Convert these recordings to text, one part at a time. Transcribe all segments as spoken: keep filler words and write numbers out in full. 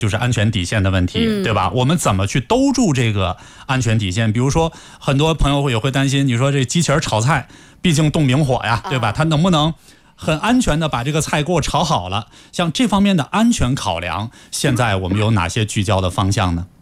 就是安全底线的问题， 嗯、 对吧？我们怎么去兜住这个安全底线？比如说，很多朋友也会担心，你说这机器人炒菜，毕竟动明火呀，对吧？它能不能很安全的把这个菜给我炒好了？像这方面的安全考量，现在我们有哪些聚焦的方向呢？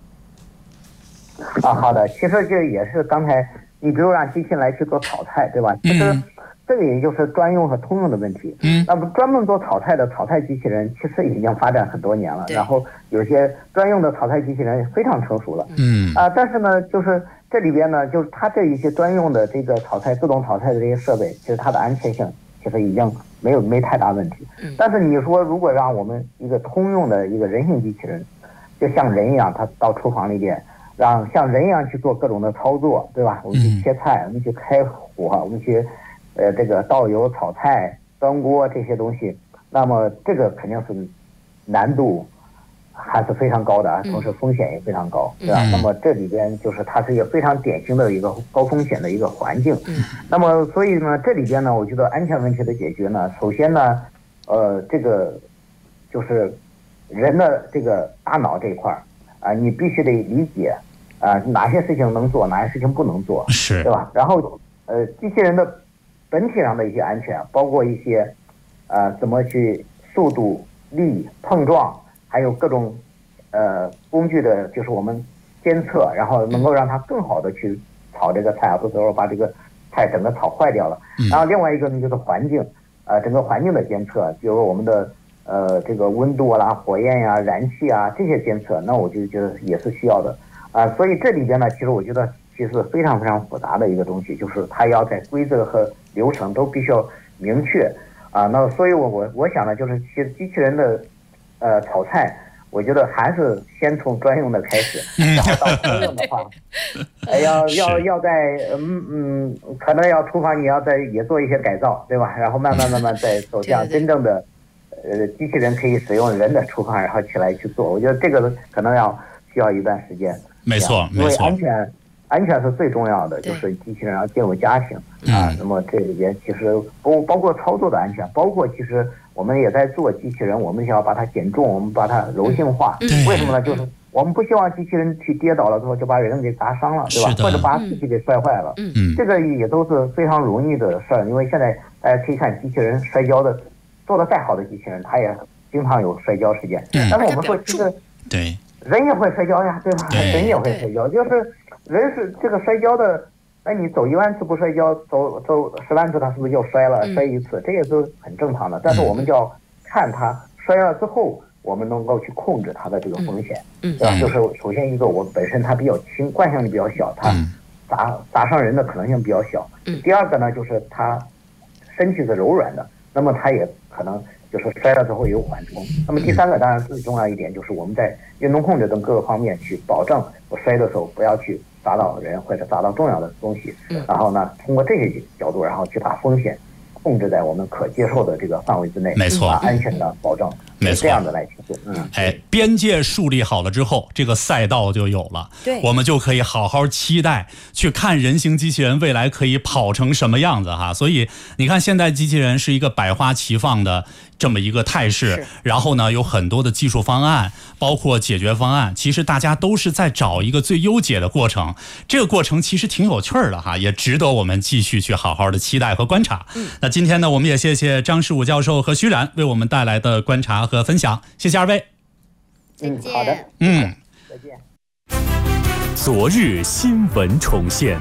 啊，好的，其实这也是刚才你比如让机器人来去做炒菜，对吧？其实、嗯。这个也就是专用和通用的问题。嗯，那么专门做炒菜的炒菜机器人其实已经发展很多年了，然后有些专用的炒菜机器人非常成熟了。嗯啊、呃，但是呢，就是这里边呢，就是它这一些专用的这个炒菜自动炒菜的这些设备，其实它的安全性其实已经没有没太大问题。嗯，但是你说如果让我们一个通用的一个人形机器人，就像人一样，它到厨房里边，让像人一样去做各种的操作，对吧？我们去切菜，我们去开火，我们去。呃，这个倒油、炒菜、端锅这些东西，那么这个肯定是难度还是非常高的啊，同时风险也非常高，对吧？嗯、那么这里边就是它是一个非常典型的一个高风险的一个环境。嗯、那么所以呢，这里边呢，我觉得安全问题的解决呢，首先呢，呃，这个就是人的这个大脑这一块儿啊，你必须得理解啊，哪些事情能做，哪些事情不能做， 是， 对吧？然后呃，机器人的本体上的一些安全，包括一些，呃，怎么去速度、力、碰撞，还有各种，呃，工具的，就是我们监测，然后能够让它更好的去炒这个菜，不是说把这个菜整个炒坏掉了。然后另外一个呢，就是环境，呃，整个环境的监测，比如我们的呃这个温度啦、火焰呀、燃气啊这些监测，那我就觉得也是需要的啊、呃。所以这里边呢，其实我觉得其实非常非常复杂的一个东西，就是它要在规则和流程都必须要明确啊，那所以我我我想呢，就是其实机器人的呃炒菜，我觉得还是先从专用的开始，然后到通用的话，呃、要要要在嗯嗯，可能要厨房你要再也做一些改造，对吧？然后慢慢慢慢再走向真正的呃机器人可以使用人的厨房，然后起来去做。我觉得这个可能要需要一段时间。 没错， 因为安全。安全是最重要的，就是机器人要进入家庭啊。那么这里边其实包包括操作的安全，包括其实我们也在做机器人，我们想要把它减重，我们把它柔性化。为什么呢？就是我们不希望机器人去跌倒了之后就把人给砸伤了，对吧？或者把自己给摔坏了。嗯，这个也都是非常容易的事儿，因为现在大家可以看机器人摔跤的，做的再好的机器人，它也经常有摔跤事件。但是我们说，其实对人也会摔跤呀，对吧？人也会摔跤，就是。人是这个摔跤的，哎，你走一万次不摔跤，走走十万次，他是不是又摔了？摔一次，这也是很正常的。但是我们就要看他摔了之后，我们能够去控制他的这个风险，对吧？就是首先一个，我本身它比较轻，惯性力比较小，它砸砸伤人的可能性比较小。第二个呢，就是它身体是柔软的，那么它也可能就是摔了之后有缓冲。那么第三个，当然最重要一点就是我们在运动控制等各个方面去保证我摔的时候不要去砸到人或者砸到重要的东西，然后呢，通过这些角度，然后去把风险控制在我们可接受的这个范围之内， 没错， 把安全的保证， 没错， 这样的来去做。嗯， 哎，边界树立好了之后，这个赛道就有了， 对， 我们就可以好好期待去看人形机器人未来可以跑成什么样子哈。所以你看，现在机器人是一个百花齐放的这么一个态势，然后呢，有很多的技术方案，包括解决方案，其实大家都是在找一个最优解的过程。这个过程其实挺有趣的哈，也值得我们继续去好好的期待和观察。嗯，那今天呢，我们也谢谢张世武教授和徐冉为我们带来的观察和分享，谢谢二位。 再见。 好的， 嗯， 再见。 昨日新闻重现。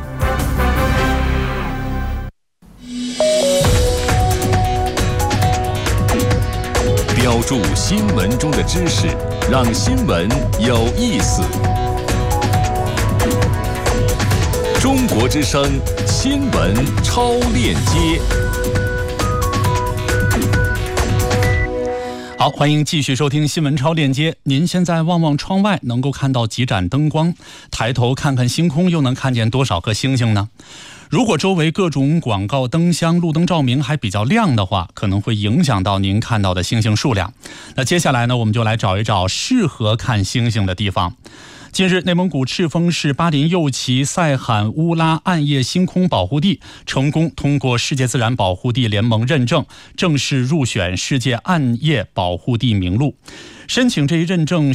标注新闻中的知识，让新闻有意思。中国之声新闻超链接。 好，欢迎继续收听新闻超链接。您现在望望窗外，能够看到几盏灯光，抬头看看星空，又能看见多少颗星星呢？如果周围各种广告灯箱、路灯照明还比较亮的话，可能会影响到您看到的星星数量。那接下来呢，我们就来找一找适合看星星的地方。近日，内蒙古赤峰市巴林右旗塞罕乌拉暗夜星空保护地成功通过世界自然保护地联盟认证，正式入选世界暗夜保护地名录。申请这一认证